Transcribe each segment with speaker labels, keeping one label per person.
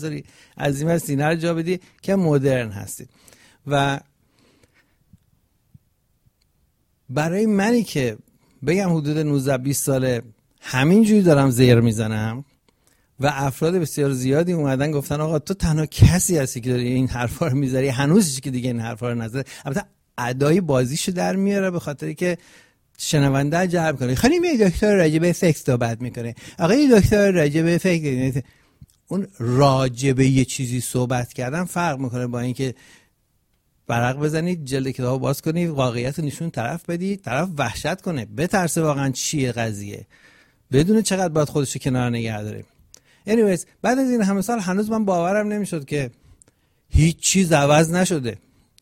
Speaker 1: از این سینه رو جا بدی که مدرن هستید. و برای منی که بگم حدود 19-20 ساله همینجوری دارم زیر میزنم و افراد بسیار زیادی اومدن گفتن آقا تو تنها کسی هستی که داری این حرفا رو میذاری، هنوز که دیگه این حرفا رو نزد. البته ادای بازیشو در میاره به خاطری که شنونده جلب کنه. خانم یه دکتر راجع به سکس صحبت میکنه، آقای دکتر راجع به فکر. اون راجع به یه چیزی صحبت کردن فرق میکنه با اینکه برق بزنید، جلد کتابو باز کنید، واقعیت نشون طرف بدید، طرف وحشت کنه، بترسه واقعا چیه قضیه، بدونه چقدر باید خودشو کنار نگه داره. anyways بعد از این همه سال هنوز من باورم نمیشد که هیچ چیز عوض نشده.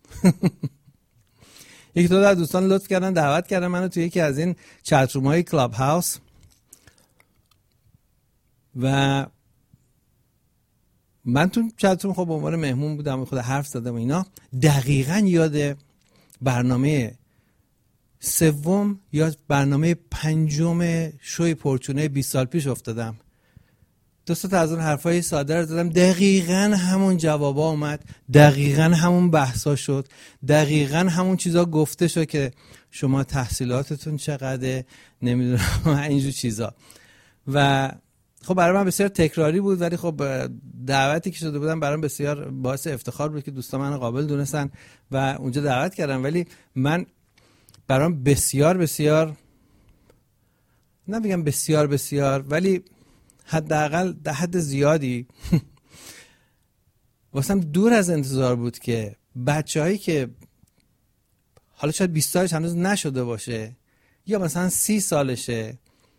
Speaker 1: یک دو تا دوستان لطف کردن دعوت کردن منو توی یکی از این چت روم‌های کلاب هاوس و من تو چت روم خب به عنوان مهمون بودم، خود حرف زدم و اینا. دقیقاً یاد برنامه سوم یا برنامه پنجم شوی پرچونه 20 سال پیش افتادم. دو تا از اون حرفای ساده رو زدم، دقیقاً همون جوابا اومد، دقیقاً همون بحثا شد، دقیقاً همون چیزا گفته شد که شما تحصیلاتتون چقدره، نمیدونم اینجور چیزا. و خب برای من بسیار تکراری بود، ولی خب دعوتی که شده بودم برام بسیار باعث افتخار بود که دوستان من قابل دونستن و اونجا دعوت کردم. ولی من برام بسیار نمیگم بسیار ولی حداقل در حد زیادی واسم دور از انتظار بود که بچه‌هایی که حالا شاید 20 سالش هنوز نشده باشه یا مثلا 30 سالشه،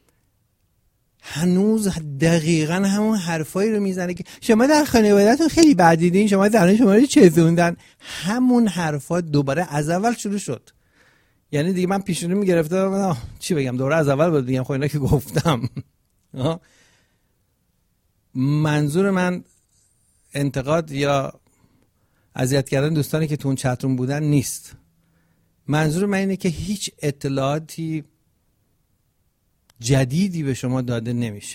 Speaker 1: هنوز دقیقاً همون حرفایی رو میزنه که شما در خانواده‌تون خیلی بد دیدین، شما زنان شما رو چزوندن. همون حرفا دوباره از اول شروع شد. یعنی دیگه من پیشونی میگرفتم چی بگم، دوباره از اول بود بگم خب اینا که گفتم. منظور من انتقاد یا اذیت کردن دوستانی که تو اون چت روم بودن نیست. منظور من اینه که هیچ اطلاعاتی جدیدی به شما داده نمیشه،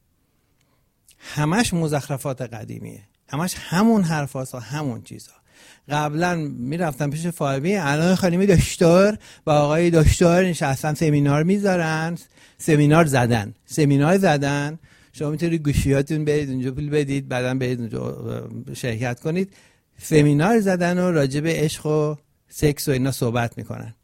Speaker 1: همش مزخرفات قدیمیه، همش همون حرفاست و همون چیزا. قبلا میرفتم پیش فارمی، الان خانمی دکتر و آقای دکتر نشستن سمینار میذارن، سمینار زدن. شما میتونید گوشیاتون برید اونجا پول بدید، بعداً برید اونجا شرکت کنید. سمینار زدن و راجع به عشق و سکس و اینا صحبت میکنن.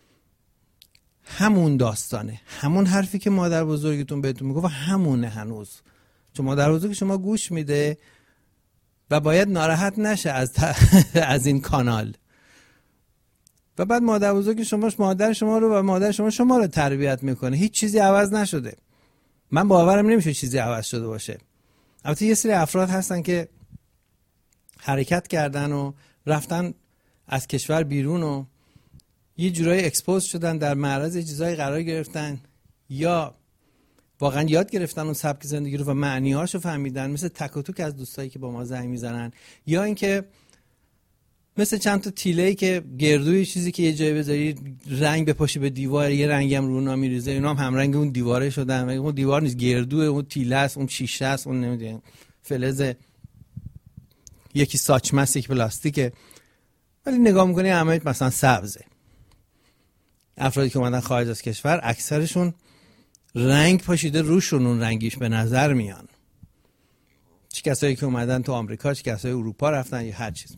Speaker 1: همون داستانه، همون حرفی که مادر بزرگتون بهتون میگفت همونه هنوز، چون مادر بزرگ شما گوش میده و باید ناراحت نشه از این کانال. و بعد مادر بزرگ شما مادر شما رو و مادر شما رو تربیت میکنه. هیچ چیزی عوض نشده. من باورم نمیشه چیزی عوض شده باشه. البته یه سری افراد هستن که حرکت کردن و رفتن از کشور بیرون و یه جورایی اکسپوز شدن، در معرض چیزای قرار گرفتن، یا واقعا یاد گرفتن اون سبک زندگی رو و معنی‌هاشو فهمیدن، مثل تک و توک از دوستایی که با ما زنگ میزنن، یا اینکه مثل چند تا تیله‌ای که گردوی چیزی که یه جایی بذاری رنگ بپاشی به دیوار، یه رنگی هم رو اونا میریزه، اینا هم رنگ اون دیواره شدن. اون دیوار نیست، گردوه، اون تیله است، اون شیشه است، اون نمیدونم فلز، یکی ساچمه، یک پلاستیکه، ولی نگاه می‌کنی همه مثلا سبزه. افرادی که اومدن خارج از کشور اکثرشون رنگ پاشیده روشون، اون رنگیش به نظر میان. چه کسایی که اومدن تو آمریکا، چه کسایی اروپا رفتن، یا هر چیز.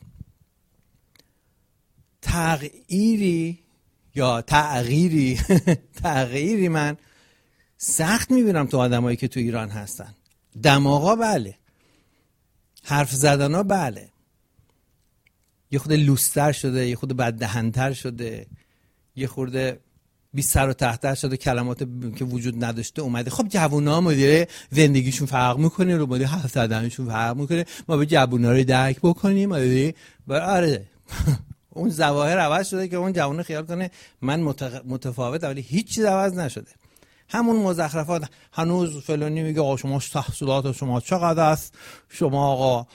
Speaker 1: تغییری من سخت میبینم تو آدمایی که تو ایران هستن. دماغا بله، حرف زدنا بله، یه خود لوستر شده، یه خود بددهن‌تر شده، یه خورده بی سر و تحتر شده، کلمات که وجود نداشته اومده. خب جوونا مدیر زندگیشون فرق میکنه، رو مدیر حرف زدنشون فرق میکنه، ما به جوونا رو درک بکنیم. آره اون ظواهر عوض شده که اون جوون خیال کنه من متفاوتم، ولی هیچ چیز عوض نشده. همون مزخرفات. هنوز فلانی میگه آقا شما تحصیلات شما چقدر است، شما آقا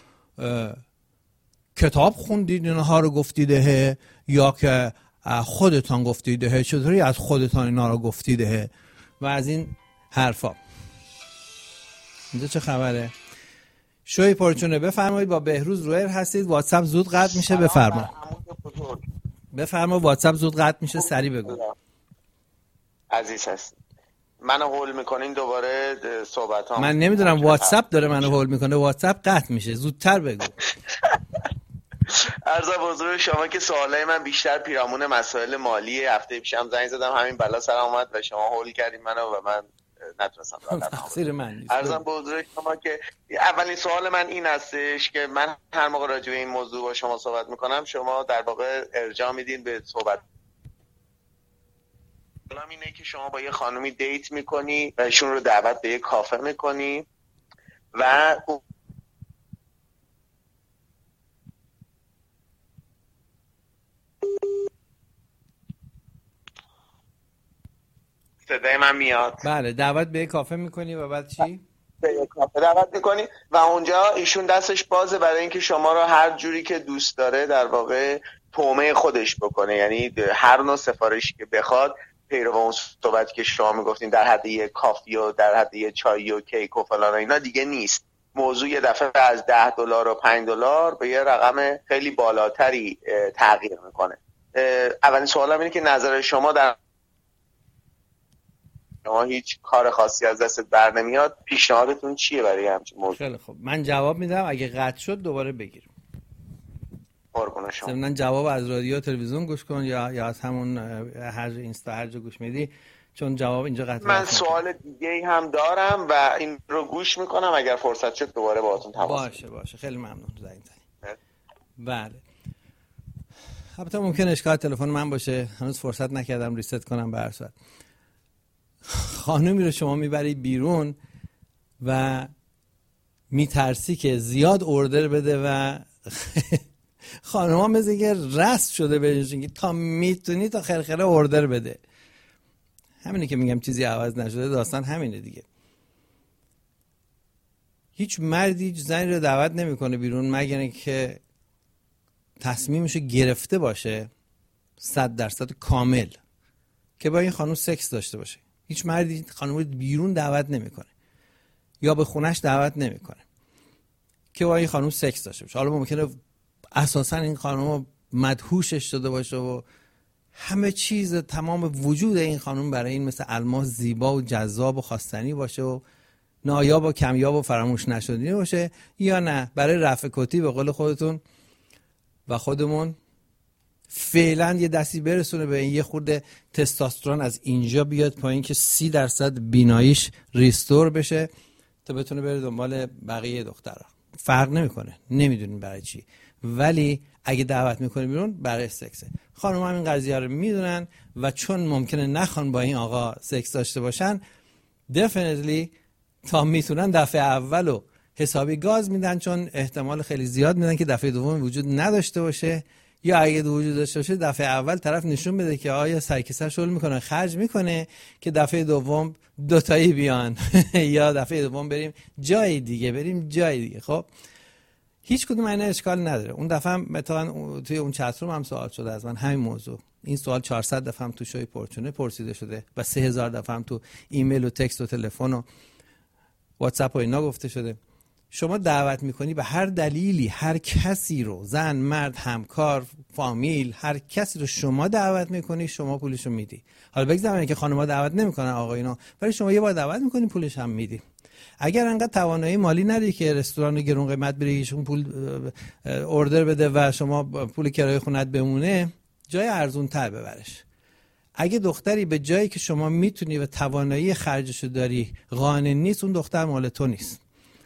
Speaker 1: کتاب خوندید اینها رو گفتیده، یا که خودتان گفتیده، چطوری از خودتان اینا رو گفتیده و از این حرفا. اینجا چه خبره؟ شوی پرچونه بفرمایید. با بهروز رویر هستید. واتساپ زود قطع میشه، بفرما. بفرما، واتساپ زود قطع میشه، سریع بگو.
Speaker 2: عزیز هست. منو هول میکنین دوباره صحبت ها.
Speaker 1: من نمیدونم واتساپ داره منو هول میکنه، واتساپ قطع میشه، زودتر بگو.
Speaker 2: عرض بزرگ شما که سوالای من بیشتر پیرامون مسائل مالی. هفته پیشم زنگ زدم همین بلا سرم اومد و شما هول کردین منو و من نتونستم.
Speaker 1: تقصیر من نیست.
Speaker 2: عرض بزرگ شما که اولین سوال من این هستش که من هر موقع راجع به این موضوع با شما صحبت میکنم شما در واقع ارجاع میدین به صحبت اینه که شما با یه خانومی دیت میکنی و ایشون رو دعوت به یه کافه میکنی و صدای من میاد؟
Speaker 1: بله، دعوت به یه کافه میکنی و بعد چی؟
Speaker 2: به یه کافه دعوت میکنی و اونجا ایشون دستش بازه برای اینکه شما رو هر جوری که دوست داره در واقع تومه خودش بکنه، یعنی هر نوع سفارشی که بخواد پیرو اون صحبتی که شما میگفتین در حد یه کافی و در حد یه چای و کیک و فلان و اینا دیگه نیست. موضوع یه دفعه از $10 و $5 به یه رقم خیلی بالاتری تغییر میکنه. اولین سوالم اینه که نظر شما در شما هیچ کار خاصی از دستت بر نمیاد، پیشنهادتون چیه برای همچین موضوع؟
Speaker 1: خیلی خوب، من جواب میدم، اگه قطع شد دوباره بگیر.
Speaker 2: قربون شما.
Speaker 1: ضمن جواب از رادیو تلویزیون گوش کن یا از همون هر اینستا هر جا گوش میدی، چون جواب اینجا قطع.
Speaker 2: من سوال دیگه هم دارم و این رو گوش میکنم، اگر فرصت شد دوباره باهاتون تماس
Speaker 1: باشه. خیلی ممنون زنگ زدی. بله. البته ممکن اشکال تلفن من باشه، هنوز فرصت نکردم ریست کنم. به هر صورت خانومی رو شما میبری بیرون و میترسی که زیاد اوردر بده و خانوما مثل که رست شده بهشون که تا میتونی تا خرخره اوردر بده. همینه که میگم چیزی عوض نشده، داستان همینه دیگه. هیچ مردی هیچ زنی رو دعوت نمیکنه بیرون مگر اینکه تصمیمشو گرفته باشه 100% کامل که با این خانم سکس داشته باشه. هیچ مردی خانم رو بیرون دعوت نمیکنه یا به خونش دعوت نمیکنه که با این خانم سکس داشته باشه. حالا ممکنه اساسا این خانم مدهوشش شده باشه و همه چیز تمام وجود این خانم برای این مثل الماس زیبا و جذاب و خواستنی باشه و نایاب و کمیاب و فراموش نشدنی باشه، یا نه برای رفع کتی به قول خودتون و خودمون فعلا یه دستی برسونه به این، یه خورده تستوسترون از اینجا بیاد پایین که 30% بیناییش ریستور بشه تا بتونه بره دنبال بقیه دخترها. فرق نمیکنه، نمیدونین برای چی، ولی اگه دعوت میکنه بیرون برای سکسه. خانم هم این قضیه رو میدونن و چون ممکنه نخوان با این آقا سکس داشته باشن، definitely تا میتونن دفعه اولو حسابی گاز میدن، چون احتمال خیلی زیاد میدن که دفعه دوم وجود نداشته باشه، یا اگه وجود داشته باشه دفعه اول طرف نشون بده که آیا سرکیسه شل میکنه، خرج میکنه که دفعه دوم دوتایی بیان یا دفعه دوم بریم جای دیگه. خب هیچ کدوم اینا اشکال نداره. اون دفعه مثلا توی اون چت روم هم سوال شده از من همین موضوع. این سوال 400 دفعه هم تو شوی پرچونه پرسیده شده و 3000 دفعه هم تو ایمیل و تکست و تلفن و واتساپ و اینا گفته شده. شما دعوت میکنی به هر دلیلی هر کسی رو، زن، مرد، همکار، فامیل، هر کسی رو شما دعوت میکنی، شما پولشو میدی. حالا بگذاریم که خانم‌ها دعوت نمیکنن آقایونا، ولی شما یه بار دعوت میکنی پولش هم میدی. اگر انقدر توانایی مالی نداری که رستوران گرون قیمت بریشون پول اوردر بده و شما پول کرایه خونت بمونه، جای ارزون تر ببرش. اگه دختری به جایی که شما میتونی و توانایی خرجشو داری قانع نیست، اون دختر مال تو نیست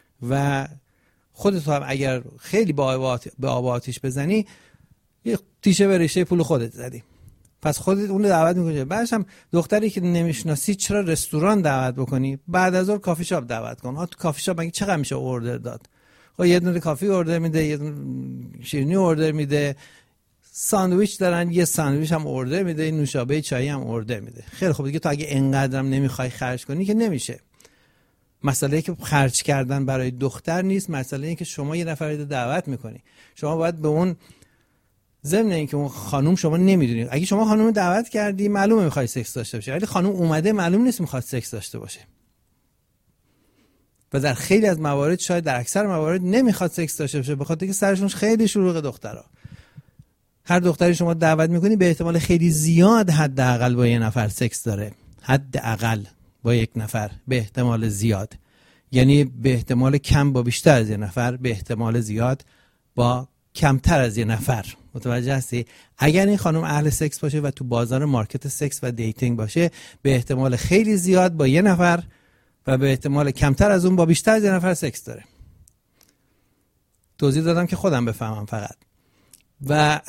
Speaker 1: و خودت هم اگر خیلی به آب آتیش بزنی، یه تیشه به ریشه پول خودت زدی. پس خودت اون رو دعوت میکنی. بعدش هم دختری که نمیشناسی چرا رستوران دعوت بکنی؟ بعد از ظهر کافی شاپ دعوت کن. تو کافی شاپ مگه چقدر میشه اوردر داد؟ خب یه دونه کافی اوردر میده، یه دونه شیرینی اوردر میده، ساندویچ دارن یه ساندویچ هم اوردر میده، نوشابه چایی هم اوردر میده. خیلی خوب دیگه تو اگه اینقدرم نمیخوای خرج کنی که نمیشه. مسئله که خرج کردن برای دختر نیست، مسئله اینه که شما یه نفر رو دعوت میکنی. شما باید به اون ضمن اینکه اون خانم شما نمیدونید، اگه شما خانم رو دعوت کردی معلومه میخوای سکس داشته باشه، ولی خانم اومده معلوم نیست میخواد سکس داشته باشه. و در خیلی از موارد، شاید در اکثر موارد نمیخواد سکس داشته باشه، بخاطر اینکه سرشون خیلی شلوغه. دخترها، هر دختری شما دعوت میکنی به احتمال خیلی زیاد حداقل با یه نفر سکس داره، حداقل با یک نفر، به احتمال زیاد، یعنی به احتمال کم با بیشتر از یه نفر، به احتمال زیاد با کمتر از یه نفر. متوجه هستی؟ اگر این خانم اهل سکس باشه و تو بازار مارکت سکس و دیتینگ باشه، به احتمال خیلی زیاد با یه نفر و به احتمال کمتر از اون با بیشتر از یه نفر سکس داره. توضیح دادم که خودم بفهمم فقط. و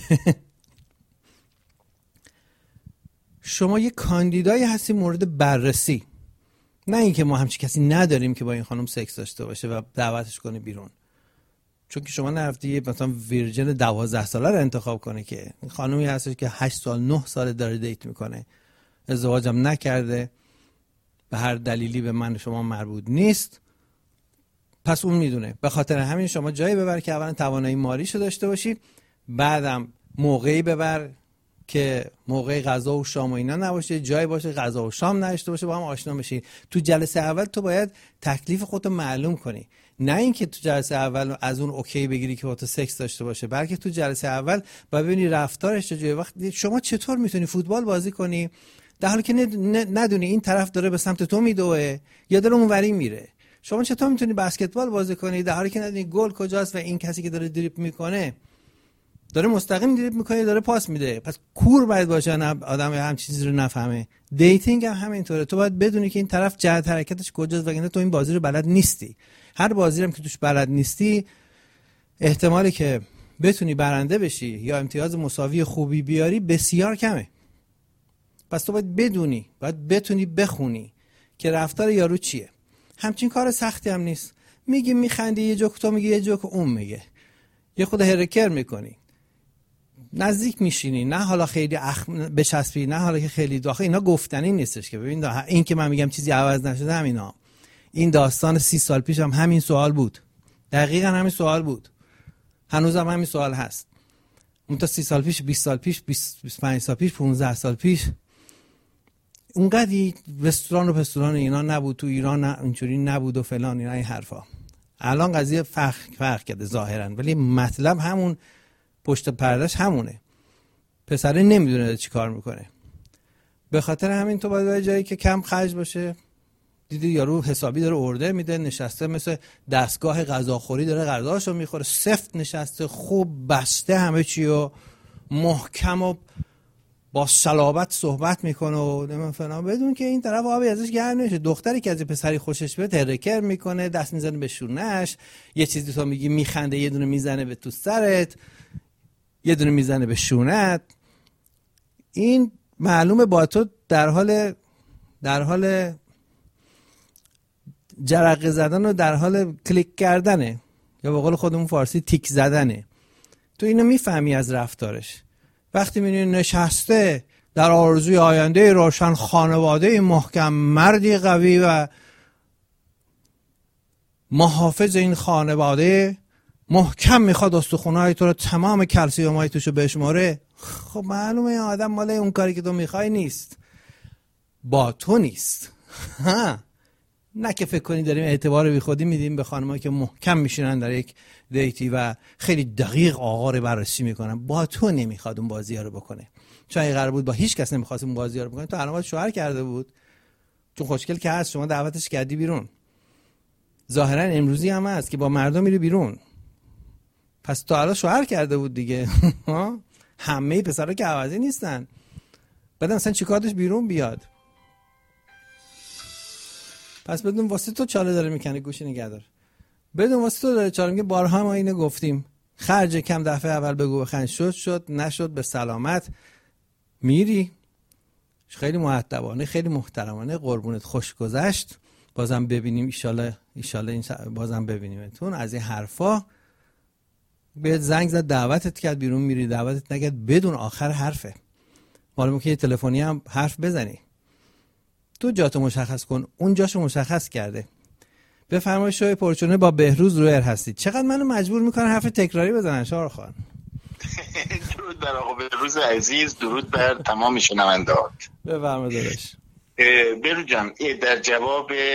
Speaker 1: شما یه کاندیدایی هستی مورد بررسی، نه اینکه ما همچی کسی نداریم که با این خانم سکس داشته باشه و دعوتش کنه بیرون. چون که شما نرفتی مثلا ویرجن 12 ساله رو انتخاب کنه، که خانومی هستش که 8 سال 9 سال داره دیت میکنه، ازدواجم نکرده، به هر دلیلی به من شما مربوط نیست، پس اون میدونه. به خاطر همین شما جایی ببر که اولا توانایی مالیشو داشته باشی، بعدم موقعی ببر که موقع غذا و شام و اینا نباشه، جایی باشه غذا و شام نداشته باشه، با هم آشنا بشی. تو جلسه اول تو باید تکلیف خودت معلوم کنی، نه اینکه تو جلسه اول از اون اوکی بگیری که با تو سکس داشته باشه، بلکه تو جلسه اول باید ببینی رفتارش چجوریه. وقت شما چطور میتونی فوتبال بازی کنی در حالی که ندونی این طرف داره به سمت تو میدوه یا داره اونوری میره؟ شما چطور میتونی بسکتبال بازی کنی در حالی که ندونی گل کجاست و این کسی که داره دریبل میکنه داره مستقیم دریبل میکنه، داره پاس میده؟ پس کور باید باشه، نه آدم هم چیزی رو نفهمه. دیتینگ هم همینطوره، تو باید بدونی که این طرف جهت حرکتش کجاست، وگرنه تو این بازی رو بلد نیستی. هر بازی هم که توش بلد نیستی، احتمالی که بتونی برنده بشی یا امتیاز مساوی خوبی بیاری بسیار کمه. پس تو باید بدونی، باید بتونی بخونی که رفتار یارو چیه. همچین کار سختی هم نیست. میگی میخندی یه جوک، تو میگی یه جوک، اون میگه، یه خود هرکر میکنی، نزدیک میشینی، نه حالا خیلی بچسبی، نه حالا که خیلی داخل. اینا گفتنی نیستش که ببین این که من میگم چیزی عوض نشده همینا. این داستان 30 سال پیش هم همین سوال بود، دقیقاً همین سوال بود، هنوزم همین سوال هست. اون تا 30 سال پیش، 20 سال پیش، 25 سال پیش، 15 سال پیش اونقدر رستوران و پستوران اینا نبود، تو ایران اینجوری نبود و فلان اینا، این حرفا. الان قضیه فرق کرده ظاهرا، ولی مطلب همون، پشت پردهش همونه. پسره نمیدونه چی کار میکنه. به خاطر همین تو باید جایی که کم خرج باشه. دیدی یارو حسابی داره اوردر میده، نشسته مثل دستگاه غذاخوری داره غذاشو میخوره، سفت نشسته، خوب بسته، همه چی و محکم و با صلابت صحبت میکنه و نمیدونم فلان، بدون که این طرف آبی ازش گرم نشه. دختری که از پسری خوشش بیاد هرکر میکنه، دست میزنه به شونش، یه چیزی تو میگی میخنده، یه دونه میزنه به تو سرت، یه دونه میزنه به شونت. این معلومه با تو در حال جرقه زدن و در حال کلیک کردنه، یا به قول خودمون فارسی تیک زدنه. تو اینو میفهمی از رفتارش. وقتی میبینی نشسته در آرزوی آینده روشن، خانواده محکم، مردی قوی و محافظ این خانواده، محکم میخواد استخونهای تو رو، تمام کلسیومای توشو بشماره، خب معلومه این آدم مال اون کاری که تو میخوای نیست، با تو نیست. نه که فکر کنی داریم اعتبار بی خودی میدیم به خانمایی که محکم میشینن در یک دیتی و خیلی دقیق آقا رو بررسی میکنن. با تو نمیخواد اون بازی ها رو بکنه. چون اگه قرار بود با هیچ کس نمیخواست اون بازی ها رو بکنه، تو الان شوهر کرده بود. چون خوشگل که هست، شما دعوتش کردی بیرون. ظاهرا امروزی هم هست که با مردم میری بیرون، پس تو الان شوهر کرده بود دیگه. همه پسرا که عوضی نیستن. بعد مثلا چیکار داشت بیرون بیاد؟ پس بدون واسه تو چاله داره میکنه، گوشی نگه دار. بدون واسه تو داره چاله میگه. بارها ما اینو گفتیم، خرج کم دفعه اول بگو بخند، شد نشد به سلامت میری. خیلی مؤدبانه، خیلی محترمانه، قربونت، خوش گذشت، بازم ببینیم ایشالا بازم ببینیمتون. از این حرفا بهت زنگ زد، دعوتت کرد، بیرون میری، دعوتت نکرد، بدون آخر حرفه. معلومه که یه تلفنی هم حرف بزنی. تو جاتو مشخص کن، اون جاشو مشخص کرده. بفرمایید شوی پرچونه با بهروز رویر هستید. چقدر منو مجبور میکنن حرف تکراری بزنن شاهرخ خان.
Speaker 3: درود بر آقا بهروز عزیز، درود بر تمام شنونده‌ها.
Speaker 1: بفرمایید داداش.
Speaker 3: بهروز جان، در جواب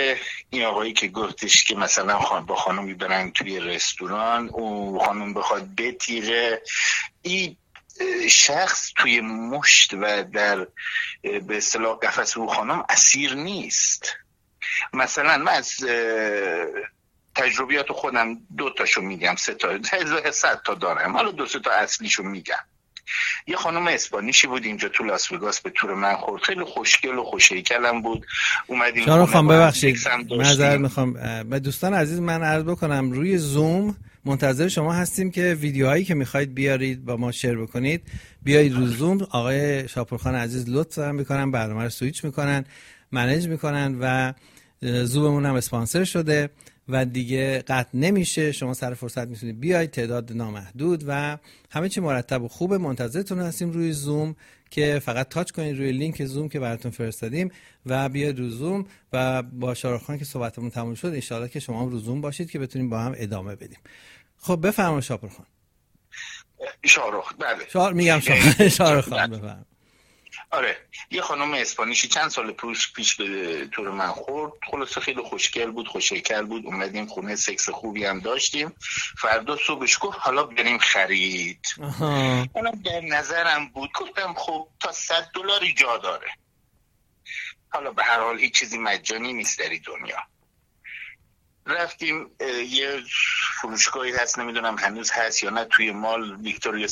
Speaker 3: این آقایی که گفتش که مثلا با خانمی برن توی رستوران، او خانم بخواد بتیغه، این شخص توی مشت و در به اصطلاح قفس او خانم اسیر نیست. مثلا من از تجربیات خودم 2 تاشو میگم، 3 تا 100 تا دارم، حالا 2 تا اصلیشو میگم. یه خانم اسپانیشی بود اینجا تو لاس وگاس به تور من خورد، خیلی خوشگل و خوش‌هیکلم بود. اومدیم
Speaker 1: شما خانم ببخشید معذرت میخوام به دوستان عزیز من عرض بکنم، روی زوم منتظر شما هستیم که ویدیوهایی که میخواید بیارید با ما شیر بکنید بیایید رو زوم. آقای شاپورخان عزیز لطف دارن میکنن، برنامه رو سویچ میکنن، منیج میکنن و زوممون هم اسپانسر شده و دیگه قطع نمیشه. شما سر فرصت میتونید بیاید، تعداد نامحدود و همه چی مرتب و خوبه. منتظرتون هستیم روی زوم که فقط تاچ کنید روی لینک زوم که براتون فرستادیم و بیاید رو زوم و با شاروخان که صحبتمون تموم شد ان شاءالله که شما هم رو زوم باشید که بتونیم با هم ادامه بدیم. خب بفرمایید شاپورخان.
Speaker 3: شاروخ بله.
Speaker 1: میگم شاروخان بفرمایید.
Speaker 3: آره، یه خانم اسپانیشی چند سال پیش به تور من خورد، خلاصه خیلی خوشگل بود، خوش‌هیکل بود. اومدیم خونه، سکس خوبی هم داشتیم. فردا صبحش گفت حالا بریم خرید. اونم در نظرم بود، گفتم خب تا $100 جا داره. حالا به هر حال هیچ چیزی مجانی نیست در دنیا. رفتیم یه فروشگاهی هست، نمیدونم هنوز هست یا نه، توی مال ویکتوریا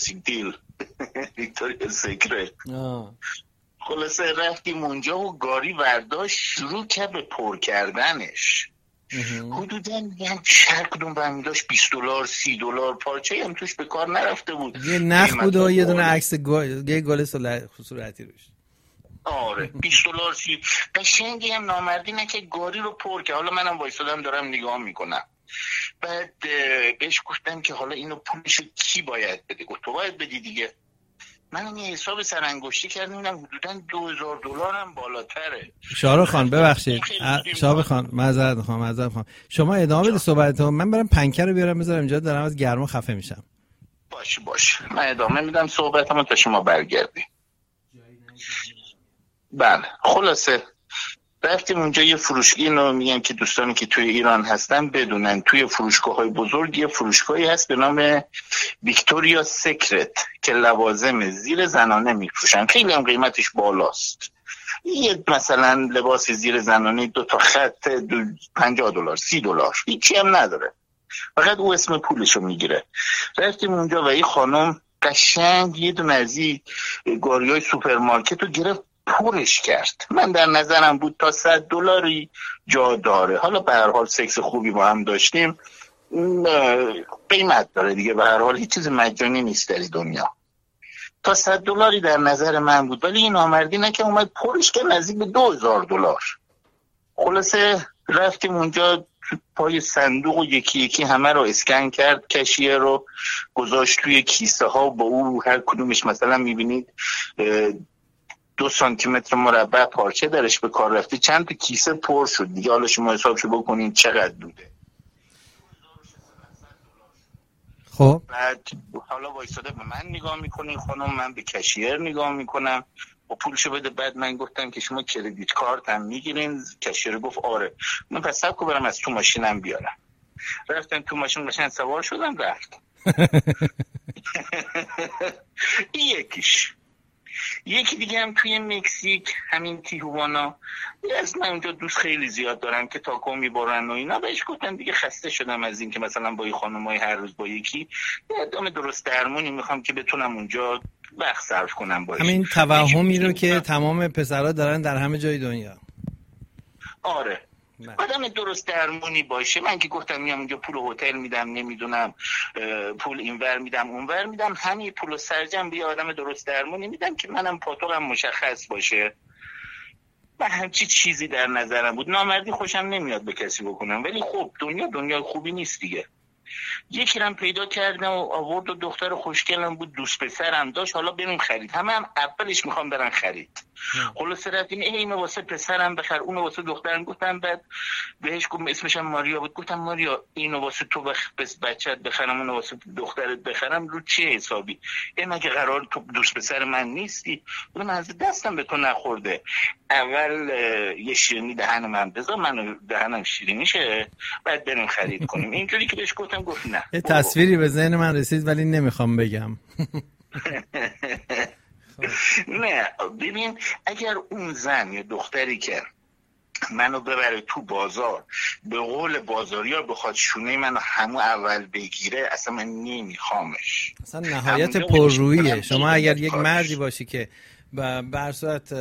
Speaker 3: سیکرت. خلاصه رفتیم اونجا و گاری ورداشت شروع کرد به پر کردنش. حدوداً هر کدوم برمی داشت $20 $30 پارچه هم توش به کار نرفته بود.
Speaker 1: یه نخ بود و یه دونه عکس یه گل صورتی روش.
Speaker 3: آره $20 30 قشنگی هم نامردی نه که گاری رو پر که. حالا منم وایسادم دارم نگاه میکنم. بعد بهش گفتم که حالا اینو پولشو کی باید بده؟ گفت تو باید بدی دیگه. منم یه حساب سرانگشتی کردم اینم حدوداً $2000 هم بالاتره.
Speaker 1: شاروخان ببخشید، شاروخان معذرت میخوام شما ادامه بدید صحبتتون، من برم پنکه رو بیارم بذارم اینجا، دارم از گرما خفه میشم.
Speaker 3: باشه من ادامه میدم صحبتمو تا شما برگردی. بله خلاصه رفتیم اونجا یه فروشگاه، اینو میگم که دوستانی که توی ایران هستن بدونن، توی فروشگاه‌های بزرگ یه فروشگاهی هست به نام ویکتوریا سیکرت که لوازم زیر زنانه میفروشن، خیلی هم قیمتش بالاست. یه مثلا لباس زیر زنانه 2 تا خط $50 $30 هیچی هم نداره، فقط او اسم پولشو میگیره. رفتیم اونجا و این خانم قشنگ یه دونه از این گاریای سوپرمارکت رو گرفت پورش کرد. من در نظرم بود تا $100 جا داره. حالا به هر حال سکس خوبی با هم داشتیم، قیمت داره دیگه، به هر حال هیچ چیز مجانی نیست در دنیا. تا $100 در نظر من بود، ولی این نامردی نه که اومد پورش کرد نزدیک به $2000. خلاصه رفتیم اونجا پای صندوق و یکی یکی همه رو اسکن کرد، کشیر رو گذاشت توی کیسه ها، با او هر کدومش مثلا میبینید 2 سانتیمتر مربع پارچه درش به کار رفته، چند تا کیسه پر شد دیگه. حالا شما حسابشو بکنین چقدر بوده.
Speaker 1: خب
Speaker 3: بعد حالا وایساده به من نگاه میکنین خانم، من به کشیر نگاه میکنم و پولشو بده. بعد من گفتم که شما کردیت کارت هم میگیرین؟ کشیر گفت آره. من پس صبر برم از تو ماشینم بیارم. رفتم تو ماشین سوار شدم رفتم. یکی دیگه هم توی مکزیک، همین تیهوانا، از من اونجا دوست خیلی زیاد دارم که تاکو میبرن و اینا. بهش گفتم دیگه خسته شدم از این که مثلا با این خانمای هر روز با یکی ادامه درست درمونی میخوام که بتونم اونجا وقت صرف کنم باش.
Speaker 1: همین توهمی رو که تمام پسرها دارن در همه جای دنیا.
Speaker 3: آره آدم درست درمونی باشه. من که گفتم میام اونجا پول هتل میدم، نمیدونم پول اینور میدم اونور میدم، همین پول سرجم به آدم درست درمونی میدم که منم پاتوقم مشخص باشه. من همچی چیزی در نظرم بود. نامردی خوشم نمیاد به کسی بکنم، ولی خب دنیا خوبی نیست دیگه. یکی رم پیدا کردم و آورد و دختر خوشگلم بود، دوست پسرم داشت، حالا بریم خرید. همه هم اولش میخوام برن خرید. خلاص رفتیم اینو واسه پسرم بخر، اونو واسه دخترم. گفتم بعد بهش گفتم اسمش هم ماریا بود، گفتم ماریا اینو واسه تو بچت بخرم اونو واسه دخترت بخرم رو چه حسابی؟ مگه قرار تو دوست پسر من نیستی؟ من از دستم به تو نخورده. اول یه شیرینی دهن من بذار، من دهنم شیرینی شه، بعد بریم خرید کنیم. اینجوری که بهش گفتم گفت نه.
Speaker 1: یه تصویری به ذهن من رسید ولی نمیخوام بگم.
Speaker 3: نه ببین، اگر اون زن یا دختری که منو ببره تو بازار به قول بازاریا بخواد شونه منو همون اول بگیره، اصلا من نمیخوامش.
Speaker 1: اصلا نهایت پرروییه. شما اگر یک مردی باشی که به صورت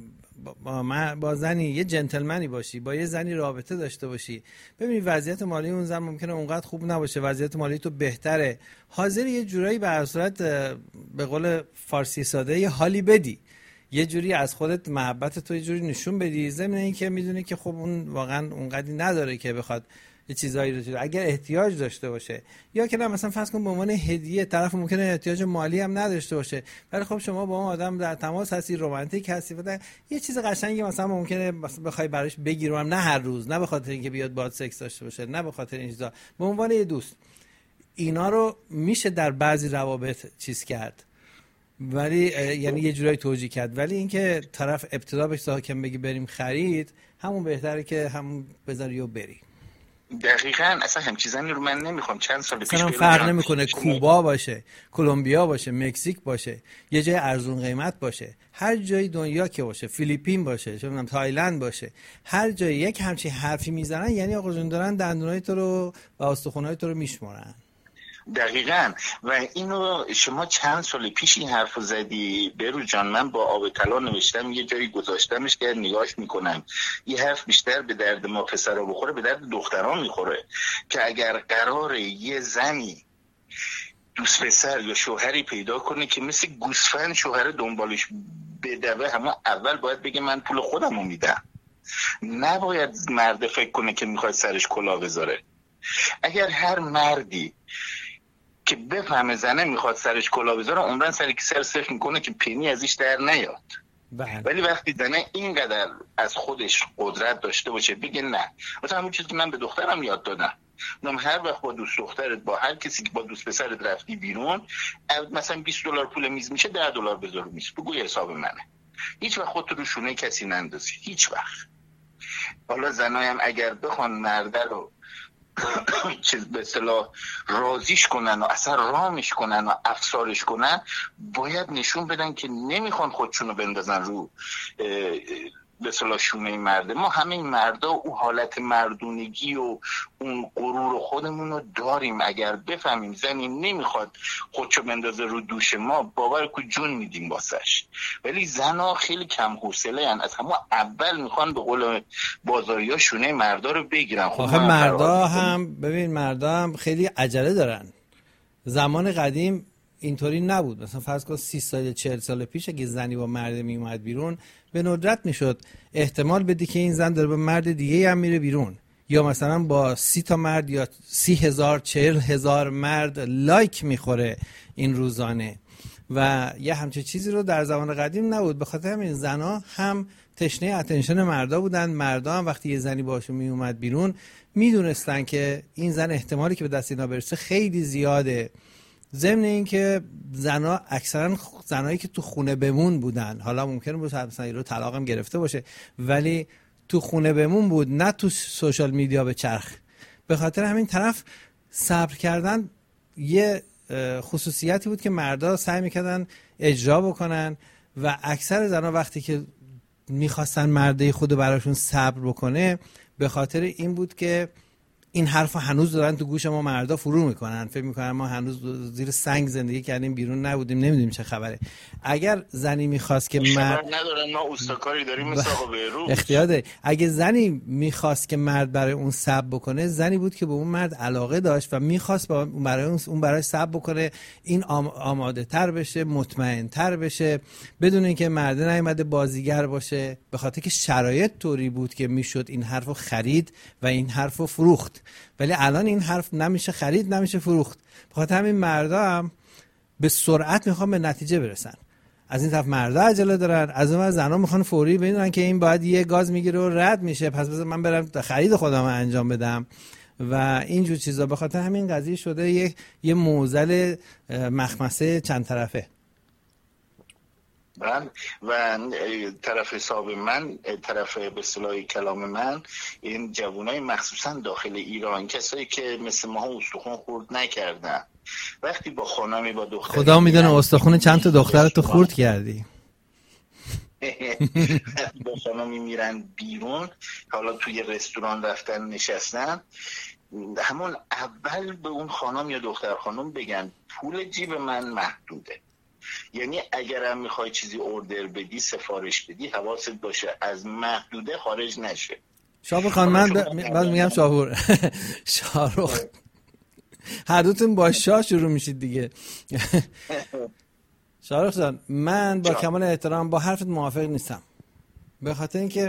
Speaker 1: با زنی یه جنتلمنی باشی، با یه زنی رابطه داشته باشی، ببینی وضعیت مالی اون زن ممکنه اونقدر خوب نباشه، وضعیت مالی تو بهتره، حاضر یه جورایی به صورت به قول فارسی ساده یه حالی بدی، یه جوری از خودت محبت تو یه جوری نشون بدی، ضمن اینکه میدونی که خب اون واقعا اونقدری نداره که بخواد یه چیزایی رو اگر احتیاج داشته باشه، یا که نه مثلا فرض کن به عنوان هدیه، طرف ممکنه احتیاج مالی هم نداشته باشه ولی خب شما با اون آدم در تماس هستی، رمانتیک هستی و یه چیز قشنگی مثلا ممکنه بخوای براش بگیری، هم نه هر روز، نه به خاطر اینکه بیاد باهات سکس داشته باشه، نه به خاطر این چیزا، به عنوان یه دوست. اینا رو میشه در بعضی روابط چیز کرد، ولی یعنی یه جورایی توجیه کرد، ولی اینکه طرف ابتدا بهش حاکم بگی بریم خرید، همون بهتره که همون بذاری و بری.
Speaker 3: دقیقاً. اصلا هم چیزانی رو من نمیخوام. چند سال پیش
Speaker 1: اصلا فرق نمیکنه کوبا باشه، کلمبیا باشه، مکزیک باشه، یه جای ارزون قیمت باشه، هر جای دنیا که باشه، فیلیپین باشه، چه میدونم تایلند باشه، هر جای یک همچین حرفی میزنن یعنی آقا جون دارن دندونای تو رو و استخوانای تو رو میشمارن.
Speaker 3: دقیقاً. و اینو شما چند سال پیش این حرفو زدی بروز جان، من با آب طلا نوشتم، یه جایی گذاشتمش که نگاهش میکنم. یه حرف بیشتر به درد ما پسرا بخوره به درد دختران میخوره، که اگر قراره یه زنی دوست پسر یا شوهری پیدا کنه که مثل گوسفند شوهر دنبالش بدوه، همون اول باید بگه من پول خودمو میدم. نباید مرد فکر کنه که میخواد سرش کلاه بذاره. اگر هر مردی که بفهمه زنه میخواد سرش کلاه بذاره، عمرن سر صرف میکنه که پنی ازش در نیاد. ولی وقتی زنه اینقدر از خودش قدرت داشته باشه بگه نه، مثلا همون چیزی که من به دخترم یاد دادم، هر وقت با دوست دخترت، با هر کسی که با دوست پسرت رفتی بیرون، مثلا $20 پول میز میشه، $10 بذار رو میز، بگو حساب منه. هیچ وقت خودت رو شونه کسی نندازی، هیچ وقت. حالا زنایم اگر بخوان مرده رو چیز به اصطلاح راضیش کنن و اصلا رامش کنن و افسارش کنن، باید نشون بدن که نمیخوان خودشونو بندازن رو به اصطلاح شونه مرده. ما همه این مردا او حالت مردونگی و اون غرور خودمون رو داریم. اگر بفهمیم زنی نمیخواد خودشو بندازه رو دوش ما، باور کو جون میدیم واسش. ولی زنا خیلی کم حوصله ان، از همون اول میخوان به قول بازاریا شونه مردا رو بگیرن. خب
Speaker 1: مردا هم ببین، مردا هم خیلی عجله دارن. زمان قدیم اینطوری نبود. مثلا فرض کن 30 سال 40 سال پیش اگه زنی با مرد می اومد بیرون، به ندرت میشد احتمال بدی که این زن داره با مرد دیگه هم میره بیرون، یا مثلا با 30 تا مرد یا 30,000 40,000 مرد لایک میخوره این روزانه. و یه همچه چیزی رو در زمان قدیم نبود. به خاطر همین زنا هم تشنه اتنشن مردا بودن. مردا هم وقتی یه زنی باشون می اومد بیرون میدونستن که این زن احتمالی که به دست اینا برسه خیلی زیاده. ضمن این که زنا اکثرا زنایی که تو خونه بمون بودن، حالا ممکنه بود مثلا رو طلاق هم گرفته باشه ولی تو خونه بمون بود، نه تو سوشال میدیا به چرخ. به خاطر همین طرف صبر کردن یه خصوصیتی بود که مردا سعی میکردن اجرا بکنن و اکثر زنا وقتی که میخواستن مرده خودو براشون صبر بکنه، به خاطر این بود که این حرفا هنوز دارن تو گوش ما مردا فرو میکنن، فکر میکنن ما هنوز زیر سنگ زندگی کردیم، بیرون نبودیم، نمیدونیم چه خبره. اگر زنی میخواست که مرد
Speaker 3: ندارن، ما اوستاکاری داریم مثل آقا بهروز
Speaker 1: اختیار داره. اگه زنی میخواست که مرد برای اون صبر بکنه، زنی بود که به اون مرد علاقه داشت و میخواست اون برای صبر بکنه، این آماده تر بشه، مطمئن تر بشه، بدون اینکه مرد نیامده بازیگر باشه. به خاطر که شرایط طوری بود که میشد این حرفو خرید و این حرفو فروخت. ولی الان این حرف نمیشه خرید، نمیشه فروخت. بخاطر همین مردا هم به سرعت میخوان به نتیجه برسن. از این طرف مردا عجله دارن، از اون ور زنا میخوان فوری بدونن که این باید یه گاز میگیره و رد میشه، پس بذار من برم خرید خودم انجام بدم و اینجور چیزا. به خاطر همین قضیه شده یه معضل مخمسه چند طرفه.
Speaker 3: و طرف حساب من، طرف به اصطلاح کلام من، این جوانای مخصوصا داخل ایران، کسایی که مثل ما استخون خورد نکردن، وقتی با خانمی با دختری،
Speaker 1: خدا میدونه استخون چند تا دختر تو خورد کردی،
Speaker 3: با خانمی میرن بیرون، حالا توی رستوران رفتن نشستن، همون اول به اون خانم یا دختر خانم بگن پول جیب من محدوده. یعنی اگرم میخوای چیزی اوردر بدی، سفارش بدی، حواست باشه از محدوده خارج نشه.
Speaker 1: شاهرخ خان، من بعد میگم شاهرخ، هر دوتون با شاه شروع میشید دیگه. شاهرخ جان، من با کمال احترام با حرفت موافق نیستم، به خاطر اینکه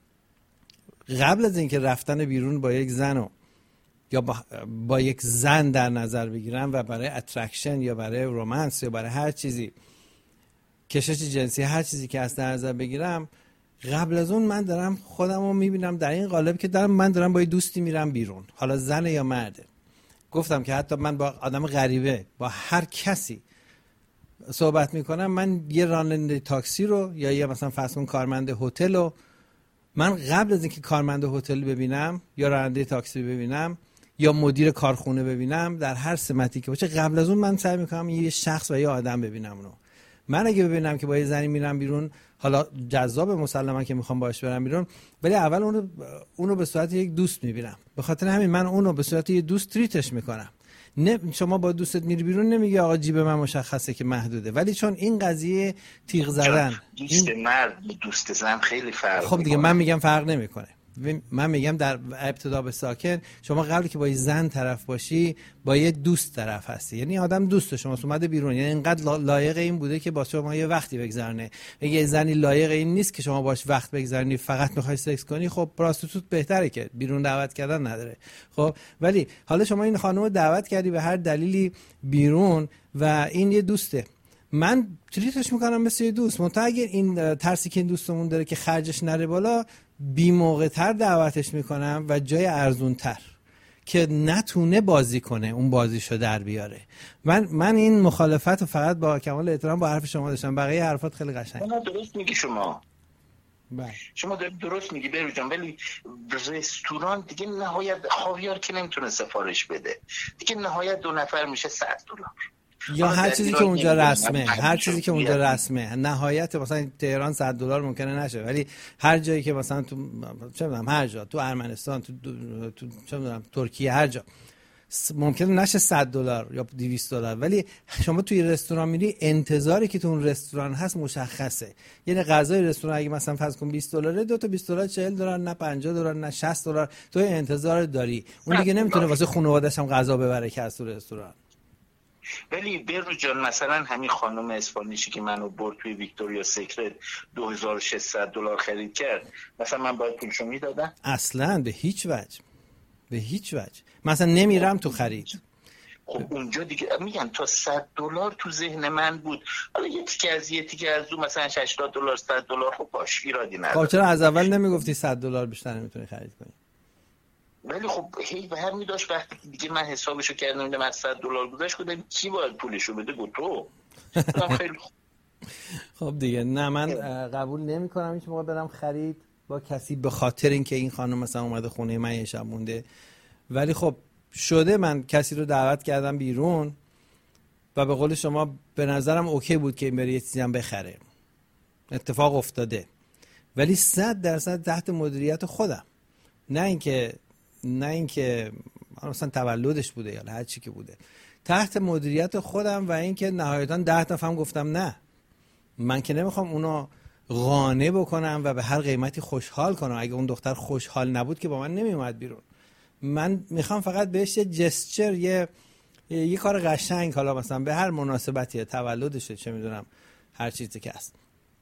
Speaker 1: قبل از اینکه رفتن بیرون با یک زن و یا با یک زن در نظر بگیرم و برای اترکشن یا برای رومانس یا برای هر چیزی، کشش جنسی، هر چیزی که از در نظر بگیرم، قبل از اون من دارم خودم رو میبینم در این قالب که من دارم با یه دوستی میرم بیرون، حالا زن یا مرده. گفتم که حتی من با آدم غریبه، با هر کسی صحبت میکنم، من یه راننده تاکسی رو یا یه مثلا فرض کن کارمند هتل رو، من قبل از اینکه کارمند هتل ببینم یا راننده تاکسی ببینم یا مدیر کارخونه ببینم، در هر سمتی که باشه، قبل از اون من سعی میکنم یه شخص و یه آدم ببینم اونو. من اگه ببینم که با یه زنی میرم بیرون، حالا جذاب مسلما که میخوام باهاش برم بیرون، ولی اول اونو به صورت یک دوست میبینم. به خاطر همین من اونو به صورت یک دوست تریتش میکنم. نه شما با دوستت میری بیرون نمیگی آقا جیب من مشخصه که محدوده، ولی چون این قضیه تیغ زدن،
Speaker 3: دوست مرد دوست زن خیلی فرق.
Speaker 1: خب دیگه من میگم فرق نمیکنه. من میگم در ابتدا به ساکن، شما قبل که با یه زن طرف باشی با یه دوست طرف هستی، یعنی آدم دوست شماست، اومده بیرون، یعنی اینقدر لایق این بوده که با شما یه وقتی بگذرونه. اگه یه زنی لایق این نیست که شما باش وقت بگذرونی، فقط میخوای سکس کنی، خب پراستیتوت بهتره که بیرون دعوت کردن نداره. خب ولی حالا شما این خانم رو دعوت کردی به هر دلیلی بیرون و این یه دوسته، من تریتش میکنم مثل یه دوست. منتها اگر این ترسی که این دوستمون داره که خرجش نره بالا، بی موقع تر دعوتش میکنم و جای ارزون تر که نتونه بازی کنه، اون بازیشو در بیاره. من این مخالفت رو فقط با کمال احترام با حرف شما داشتم، بقیه حرفات خیلی قشنگ.
Speaker 3: درست میگی شما. شما درست میگی بهروز جان، ولی رستوران دیگه نهایت خاویار که نمیتونه سفارش بده دیگه، نهایت 2 نفر میشه $100
Speaker 1: یا هر چیزی که اونجا رسمه، هر چیزی که اونجا رسمه. نهایت مثلا تهران $100 ممکنه نشه، ولی هر جایی که مثلا تو چه میدونم هر جا، تو ارمنستان، تو چه میدونم ترکیه، هر جا ممکنه نشه $100 یا $200، ولی شما توی رستوران میری، انتظاری که تو اون رستوران هست مشخصه. یعنی غذای رستوران اگه مثلا فرض کن $20، 2 تا $20 $40، نه $50 نه $60، تو انتظار داری. اون دیگه نمیتونه واسه خانواده‌اش هم غذا ببره که از تو رستوران.
Speaker 3: ولی بهروز جان، مثلا همین خانم اسپانیشی که منو برد توی ویکتوریا سیکرت $2600 خرید کرد، مثلا من باید پولشو میدادم؟
Speaker 1: اصلا به هیچ وجه. مثلا نمیرم تو خرید.
Speaker 3: خب اونجا دیگه میگن تا $100 تو ذهن من بود، حالا یه تیکه از اون مثلا $80 $100، خب باش ایرادی نداره.
Speaker 1: خب چرا از اول نمیگفتی $100 بیشتر نمیتونی خرید کنی؟
Speaker 3: ولی خب هی برمی داشت وقتی دیگه من حسابشو کردم دیدم از $100 گذشت، گفتم کی باید پولشو بده؟ گفت تو. خیلی
Speaker 1: خب دیگه نه، من قبول نمی‌کنم هیچ موقع برم خرید با کسی به خاطر اینکه این خانم مثلا اومده خونه من یه شب مونده. ولی خب شده من کسی رو دعوت کردم بیرون و به قول شما به نظرم اوکی بود که این بره یه چیزی هم بخره، اتفاق افتاده، ولی 100% تحت مدیریت خودم. نه اینکه مثلا تولدش بوده یا هر چی که بوده، تحت مدیریت خودم. و اینکه نهایتاً 10 دفعه گفتم نه، من که نمیخوام اونو قانع بکنم و به هر قیمتی خوشحال کنم. اگه اون دختر خوشحال نبود که با من نمیومد بیرون. من میخوام فقط بهش یه جسچر، یه کار قشنگ، حالا مثلا به هر مناسبتی، تولدشه، چه میدونم، هر چیزی که هست.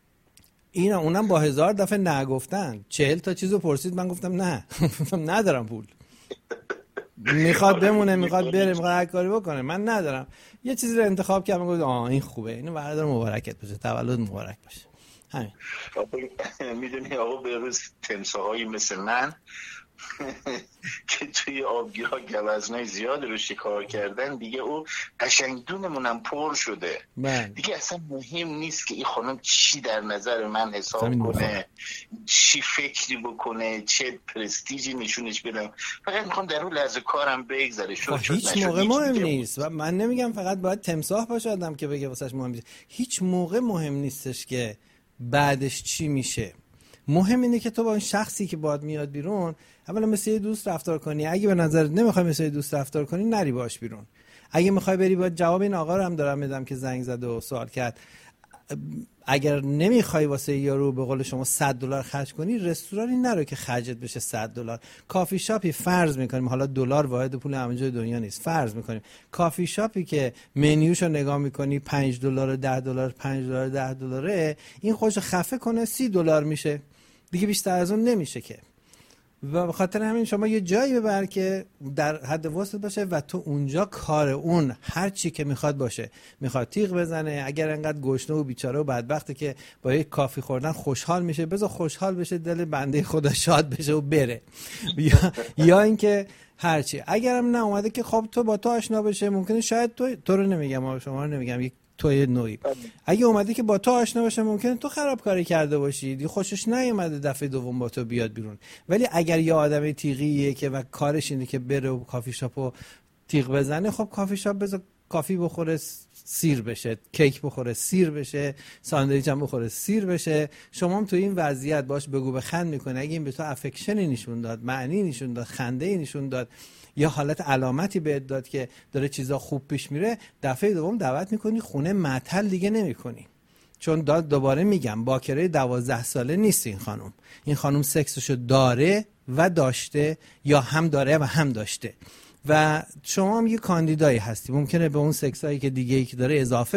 Speaker 1: اونم با 1000 دفعه نگفتن، 40 تا چیزو پرسید، من گفتم نه، ندارم پول. میخواد بمونه، میخواد بره، میخواد هر کاری بکنه، من ندارم. یه چیزی رو انتخاب کردم گفتم این خوبه، اینو بردار مبارکت باشه، تولد مبارک باشه. همین.
Speaker 3: میدونی آقا به روز تمساهایی مثل من که توی آبگیرها گوزنای زیاد رو شکار کردن دیگه، او قشنگدونمونم پر شده دیگه. اصلا مهم نیست که این خانم چی در نظر من حساب کنه، چی فکری بکنه، چه پرستیجی نشونش بدم، فقط میخوام در اون لحظه کارم بگذره.
Speaker 1: هیچ موقع مهم نیست و من نمیگم فقط باید تمساح باشه آدم که بگه واسش مهم نیست. هیچ موقع مهم نیستش که بعدش چی میشه. مهم اینه که تو با اون شخصی که باهات میاد بیرون اولا مثل یه دوست رفتار کنی. اگه به نظرت نمیخوای مثل یه دوست رفتار کنی نری باش بیرون. اگه میخوای بری با جواب این آقا رو هم دارم میدم که زنگ زد و سوال کرد، اگر نمیخوای واسه یارو به قول شما $100 خرج کنی، رستورانی نرو که خرجت بشه $100. کافی شاپی فرض میکنیم، حالا دلار واحد پول همه جای دنیا نیست، فرض میکنیم کافی شاپی که منیوشو نگاه میکنی $5 $10 $5 $10، این خودشو خفه کنه $30 میشه دیگه، بیشتر از اون نمیشه که. و به خاطر همین شما یه جایی ببر که در حد وسط باشه و تو اونجا کار اون هر چی که میخواد باشه. میخواد تیغ بزنه، اگر انقدر گشنه و بیچاره و بدبخته که با یک کافی خوردن خوشحال میشه، بذار خوشحال بشه، دل بنده خدا شاد بشه و بره. یا اینکه هرچی. اگرم نه اومده که خب تو با تو آشنا بشه، ممکنه شاید تو رو نمیگم، شما رو نمیگم، یک توی نوعی اگه اومده که با تو آشنا باشه ممکنه تو خرابکاری کرده باشی، دی خوشش نیومده دفعه دوم با تو بیاد بیرون. ولی اگر یه آدم تیغیه که و کارش اینه که بره و کافی شاپو تیغ بزنه، خب کافی شاپ بذار کافی بخوره سیر بشه، کیک بخوره سیر بشه، ساندویچ هم بخوره سیر بشه. شما هم تو این وضعیت باش بگو بخند میکنه. اگه این به تو افکشنی نشون داد، معنی نشون داد، خنده نشون داد، یا حالت علامتی بهت داد که داره چیزا خوب پیش میره، دفعه دوم دعوت میکنی خونه، معطل دیگه نمیکنی. چون دوباره میگم باکره 12 ساله نیست این خانم سکسشو داره و داشته، یا هم داره و هم داشته، و شما هم یه کاندیدایی هستی. ممکنه به اون سکسایی که دیگه ای که داره اضافه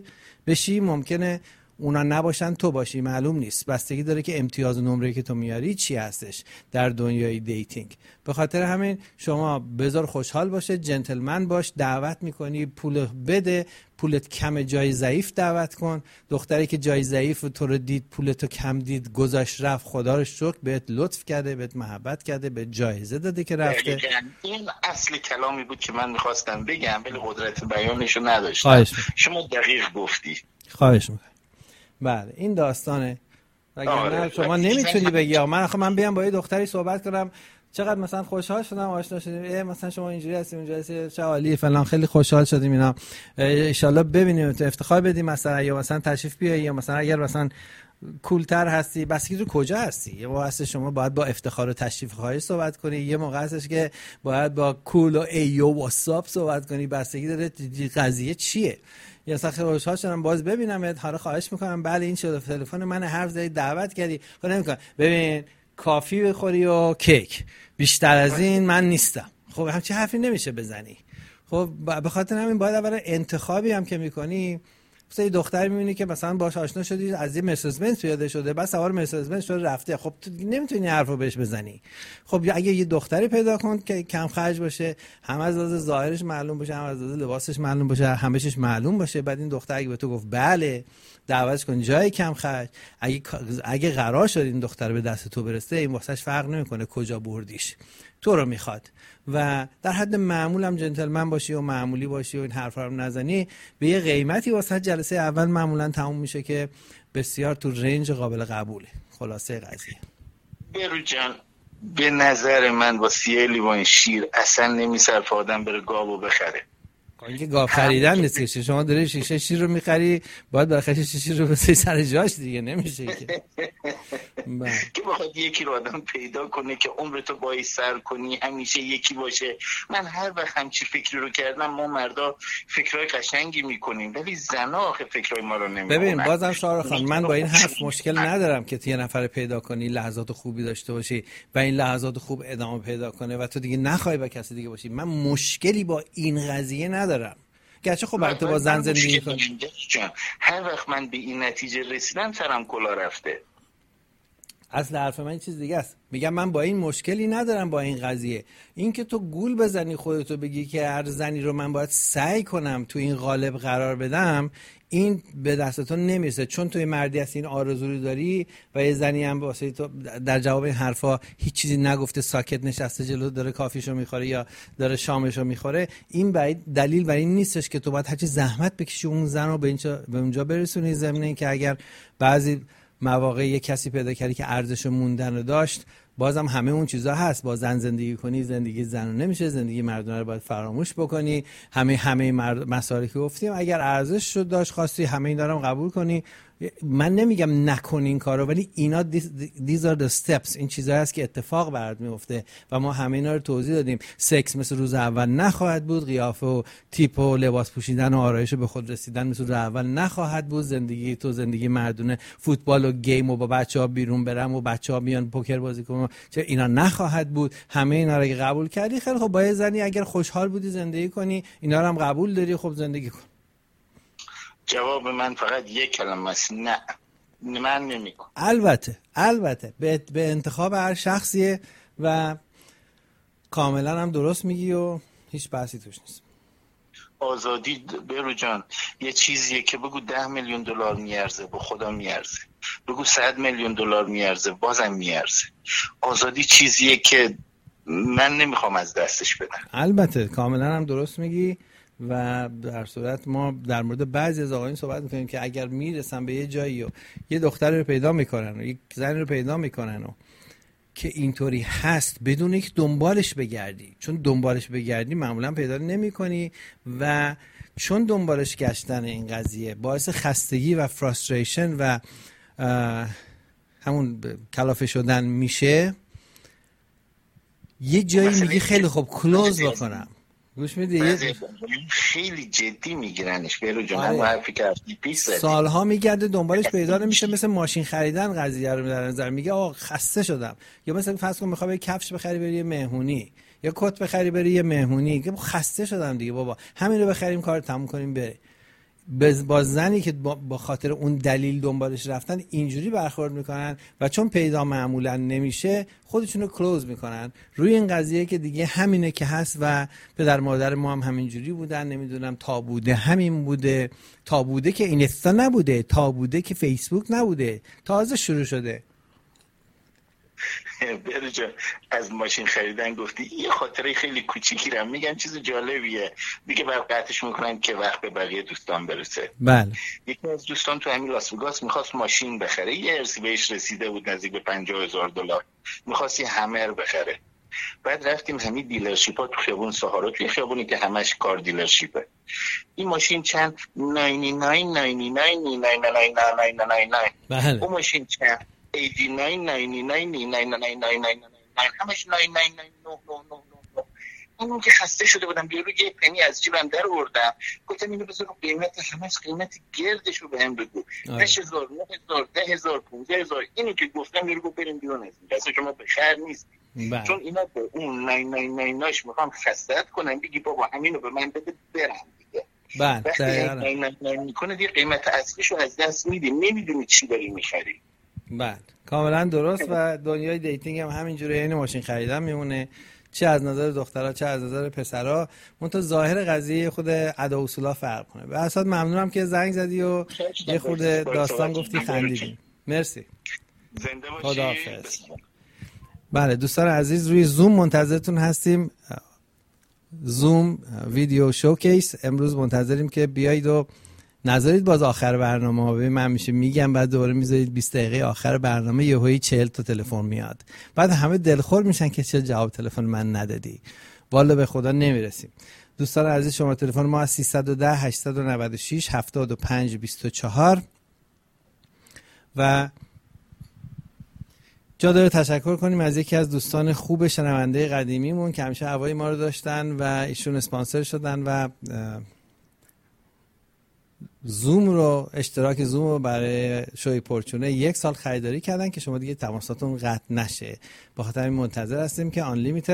Speaker 1: بشی، ممکنه اونا نباشن تو باشی، معلوم نیست. بستگی داره که امتیاز نمره که تو میاری چی هستش در دنیای دیتینگ. به خاطر همین شما بذار خوشحال باشه، جنتلمن باش، دعوت میکنی پول بده، پولت کم جای ضعیف دعوت کن. دختری که جای ضعیف تو رو دید، پولتو کم دید، گذاشت رفت، خدا رو شکر بهت لطف کرده، بهت محبت کرده، بهت جایزه داده که رفته.
Speaker 3: این اصل کلامی بود که من میخواستم بگم ولی قدرت بیانشو نداشتم. شما دقیق گفتی.
Speaker 1: خواهش میکنم. بله این داستانه. وگرنه شما نمیتونی بگی من بیام با یه دختری صحبت کنم چقدر مثلا خوشحال شدم آشنا شدیم، مثلا شما اینجوری هستیم اونجوری هستی، چه عالی فلان، خیلی خوشحال شدیم اینا، ان شاءالله ببینیم تو افتخار بدیم مثلا، یا مثلا تشریف بیایی، یا مثلا اگر مثلا کولتر هستی، بس تو کجا هستی. یه موقع هست شما باید با افتخار و تشریف خواهش صحبت کنی، یه موقع هستش که باید با کول و ایو واتساپ صحبت کنی، بستگی داره قضیه چیه. یا اصلا خیلی خوشحال شدم باز ببینمت، حالا خواهش میکنم بله این شده، تلفن من حرف زدی، دعوت کردی، خب نمیکنم ببین کافی بخوری و کیک، بیشتر از این من نیستم. خب همچین حرفی نمیشه بزنی. خب به خاطر همین باید اولا انتخابی هم که میکنی، مثلا یه دختری میبینی که مثلا باهاش آشنا شدی، از یه مرسدس بنز پیاده شده، بعد سوار مرسدس بنز شده رفته، خب تو نمیتونی حرفو بهش بزنی. خب اگه یه دختری پیدا کن که کم خرج باشه، هم از لحاظ ظاهرش معلوم باشه، هم از لحاظ لباسش معلوم باشه، همه چیش معلوم باشه، بعد این دختر اگه به تو گفت بله، دعوتش کن جای کم خرج. اگه قرار شد این دختر به دست تو برسه، این واسش فرق نمیکنه کجا بردیش، تو رو میخواد. و در حد معمول هم جنتلمن باشی و معمولی باشی و این حرفا رو نزنی، به یه قیمتی واسه جلسه اول معمولا تموم میشه که بسیار تو رنج قابل قبوله. خلاصه قضیه
Speaker 3: برو جان، به نظر من واسه یه لیوان شیر اصلا نمیصرف آدم بره گاوو بخره.
Speaker 1: اینکه گاو خریدن نیست که شما داری شیشه شیر رو میخری، باید برای شیشه شیر رو بذاری سر جاش دیگه، نمیشه که
Speaker 3: که بخواد یکی رو آدم پیدا کنه که عمرتو بایی سر کنی همیشه یکی باشه. من هر وقت همچی فکری رو کردم، ما مردا فکرای قشنگی میکنیم ولی زنا آخه فکرای ما رو نمیکنن.
Speaker 1: ببین بازم شارخ خان، من با این حرف مشکل ندارم که یه نفر پیدا کنی، لحظات خوبی داشته باشی و این لحظات خوب ادامه پیدا کنه و تو دیگه نخوای با کسی دیگه باشی. من مشکلی با این قضیه ندارم. گرچه خب البته با زن زندگی کنی،
Speaker 3: هر وقت من به این نتیجه رسیدم سرم کلا رفته.
Speaker 1: اصل حرف من این چیز دیگه است. میگم من با این مشکلی ندارم با این قضیه. این که تو گول بزنی خودتو بگی که هر زنی رو من باید سعی کنم تو این قالب قرار بدم، این به دستتون نمیرسه، چون توی مردی هستی این آرزو رو داری و یه زنی هم واسه تو در جواب این حرفا هیچ چیزی نگفته، ساکت نشسته جلو، داره کافیشو میخوره یا داره شامشو میخوره. این دلیل برای این نیستش که تو باید هرچی زحمت بکشی اون زن رو به اونجا برسونی. ضمن که اگر بعضی مواقع یه کسی پیدا کردی که ارزش موندن رو داشت، بازم همه اون چیزا هست. با زن زندگی کنی زندگی زن نمیشه، زندگی مردانه رو باید فراموش بکنی. همه مسائلی که گفتیم اگر ارزش رو داشت خواستی همه اینا رو قبول کنی. من نمیگم نکن این کارو، ولی اینا these are the steps. این چیزا هست که اتفاق برات میفته و ما همه اینا رو توضیح دادیم. سکس مثل روز اول نخواهد بود، قیافه و تیپ و لباس پوشیدن و آرایش به خود رسیدن مثل روز اول نخواهد بود. زندگی تو زندگی مردونه، فوتبال و گیم و با بچه‌ها بیرون برم و بچه‌ها بیان پوکر بازی کنن، چه اینا نخواهد بود. همه اینا رو قبول کردی، خیلی خب با زنی اگر خوشحال بودی زندگی کنی، اینا رو هم قبول داری، خب زندگی کن.
Speaker 3: جواب من فقط یک کلمه است: نه، من نمیکنم.
Speaker 1: البته به انتخاب هر شخصیه و کاملا هم درست میگی و هیچ بحثی توش نیست.
Speaker 3: آزادی برو جان یه چیزیه که بگو 10 میلیون دلار میارزه، به خدا میارزه. بگو 100 میلیون دلار میارزه، بازم میارزه. آزادی چیزیه که من نمیخوام از دستش بدم.
Speaker 1: البته کاملا هم درست میگی و در صورت ما در مورد بعضی از آقایون صحبت میکنیم که اگر میرسن به یه جایی و یه دختر رو پیدا میکنن و یک زن رو پیدا میکنن و که اینطوری هست بدون یک دنبالش بگردی، چون دنبالش بگردی معمولا پیدا نمیکنی و چون دنبالش گشتن این قضیه باعث خستگی و فرستریشن و همون کلافه شدن میشه، یه جایی میگی خیلی خوب کلوز بکنم. گوش میدی؟
Speaker 3: خیلی جدی میگیرنش برو جان. همون حرفی که پیش زدی
Speaker 1: سالها میگرده دنبالش پیدا نمیشه. مثل ماشین خریدن قضیه رو در نظر میگه آقا خسته شدم. یا مثلا فرض کن میخوای کفش بخری بری یه مهمونی یا کت بخری بری یه مهمونی، میگه خسته شدم دیگه بابا همین رو بخریم کار تموم کنیم بره. با زنی که با خاطر اون دلیل دنبالش رفتن اینجوری برخورد میکنن و چون پیدا معمولا نمیشه خودشونو کلوز میکنن روی این قضیه که دیگه همینه که هست و پدر مادر ما هم همینجوری بودن. نمیدونم تا بوده همین بوده، تا بوده که اینستا نبوده، تا بوده که فیسبوک نبوده، تازه شروع شده.
Speaker 3: برجا از ماشین خریدن گفتی یه خاطره خیلی کوچیکی رو میگم، چیز جالبیه دیگه، قطعش میکنن که وقت به بقیه دوستان برسه.
Speaker 1: بله.
Speaker 3: یکی از دوستان تو همین لاس وگاس میخواست ماشین بخره، یه ارسی بهش رسیده بود نزدیک به $50,000، میخواست یه همر بخره. بعد رفتیم همین دیلرشیپ ها تو خیابون سهارا، توی خیابونی که همش کار دیلرشیپه. این ماشین چند 99.99
Speaker 1: بله.
Speaker 3: اون ماشین چند 89.99 همش 99.99. اون که خسته شده بودم بیرو یه پنی از جیبم در آوردم، گفتم اینو بذار قیمت همش قیمت گردش رو بهم بگو. 8000 9000 10000 15000 اینو که گفتم بیرو بریم بیرون از این دست شما به خیر نیست. چون اینا به اون 999 میخوام خستت کنم بگی بابا همینو به من بده برم دیگه. وقتی 999 میکنه دیگه قیمت اصلیشو از دست میدی، نمیدونی چی داری میخری.
Speaker 1: بله کاملا درست. و دنیای دیتینگ هم همینجوره، یعنی ماشین خریدن میمونه، چه از نظر دخترها چه از نظر پسرها. منتها ظاهر قضیه خود ادا و اصولا فرق کنه. به اصلا ممنونم که زنگ زدی و یه خورده داستان گفتی خندیدیم. مرسی.
Speaker 3: زنده باشی.
Speaker 1: خداحافظ. بله دوستان عزیز روی زوم منتظرتون هستیم. زوم ویدیو شوکیس امروز منتظریم که بیایید و نذارید باز آخر برنامه. ببین من میشه میگم بعد دوباره میذارید 20 دقیقه آخر برنامه یهویی 40 تا تلفن میاد، بعد همه دلخور میشن که چه جواب تلفن من ندادی. والا به خدا نمیرسیم. دوستان عزیز شما تلفن ما از 310 896 75 24 و جا داره تشکر کنیم از یکی از دوستان خوب شنونده قدیمیمون که همیشه هوای ما رو داشتن و ایشون اسپانسر شدن و زوم رو اشتراک زوم رو برای شوی پرچونه 1 سال خریداری کردن که شما دیگه تماساتون قطع نشه. با خاطر این منتظر هستیم که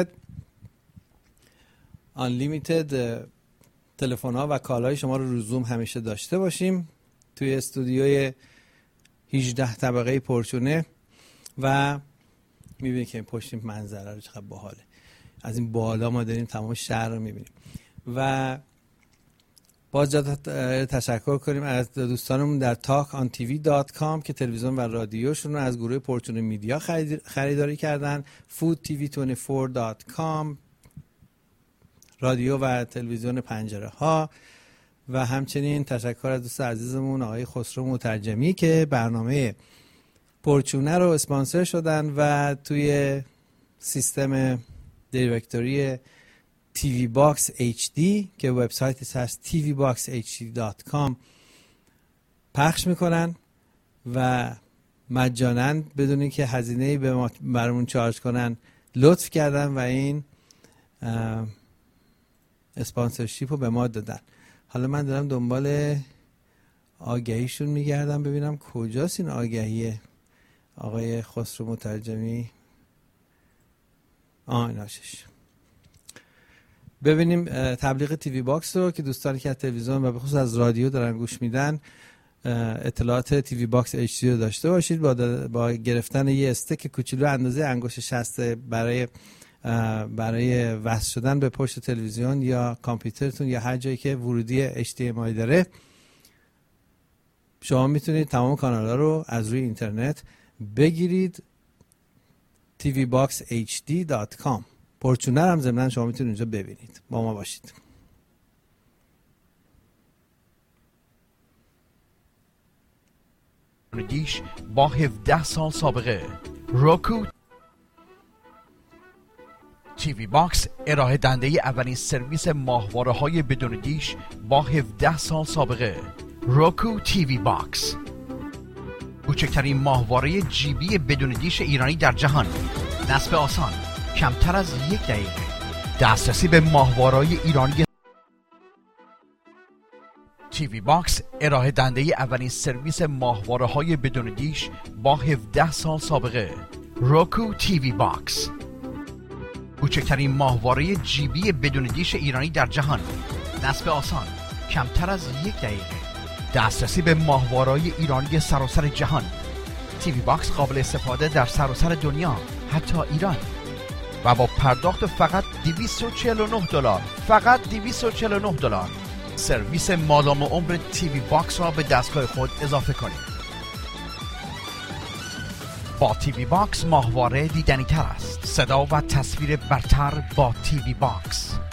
Speaker 1: unlimited تلفن ها و کالای شما رو زوم همیشه داشته باشیم توی استودیوی 18 طبقه پرچونه و میبینید که پشت این منظره رو چقدر باحاله. از این بالا ما داریم تمام شهر رو میبینیم. و باز تشکر کنیم از دوستانمون در talkontv.com که تلویزیون و رادیوشون رو از گروه پورچون میدیا خریداری کردن. foodtv24.com رادیو و تلویزیون پنجره ها. و همچنین تشکر از دوست عزیزمون آقای خسرو مترجمی که برنامه پورچونه رو اسپانسر شدن و توی سیستم دایرکتوری TV Box HD که وبسایتش هست tvboxhd.com پخش میکنن و مجانا بدون اینکه هزینه‌ای برامون چارج کنن لطف کردن و این اسپانسرشیپ رو به ما دادن. حالا من دارم دنبال آگهیشون میگردم ببینم کجاست این آگهی آقای خسرو مترجمی. ایناشش. ببینیم تبلیغ تیوی باکس رو که دوستانی که از تلویزیون و به خصوص از رادیو دارن گوش میدن اطلاعات تیوی باکس HD رو داشته باشید. با گرفتن یه استک کوچولو اندازه انگشت شست برای وصل شدن به پشت تلویزیون یا کامپیوترتون یا هر جایی که ورودی HDMI داره، شما میتونید تمام کانال‌ها رو از روی اینترنت بگیرید. tvboxhd.com پورچونه هم ضمناً شما میتونید اونجا ببینید. با ما باشید.
Speaker 4: دیش با 17 سال سابقه روکو تیوی باکس ارائه دنده اولین سرویس ماهواره‌های بدون دیش با 17 سال سابقه. روکو تیوی باکس کوچکترین ماهواره جیبی بدون دیش ایرانی در جهان. نصب آسان، کمتر از 1 دقیقه. دسترسی به ماهواره‌های ایرانی. تیوی باکس ارائه دنده اولین سرویس ماهواره‌های بدون دیش با 17 سال سابقه. روکو تیوی باکس کوچکترین ماهواره جیبی بدون دیش ایرانی در جهان. نصب آسان، کمتر از 1 دقیقه. دسترسی به ماهواره‌های ایرانی سراسر جهان. تیوی باکس قابل استفاده در سراسر دنیا، حتی ایران، و با پرداخت فقط $249. فقط $249. سرویس مادام عمر تیوی باکس را به دستگاه خود اضافه کنید. با تیوی باکس ماهواره دیدنی تر است. صدا و تصویر برتر با تیوی باکس.